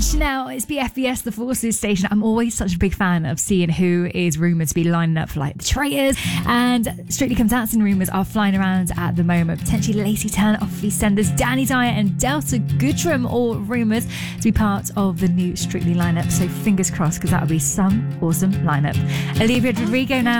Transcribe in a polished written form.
Chanel, it's BFBS, the Forces station. I'm always such a big fan of seeing who is rumoured to be lining up for like the traitors. And Strictly Come Dancing rumours are flying around at the moment. Potentially Lacey Turner off EastEnders, Danny Dyer and Delta Goodrum, all rumoured to be part of the new Strictly lineup. So fingers crossed, because that would be some awesome lineup. Olivia Rodrigo now.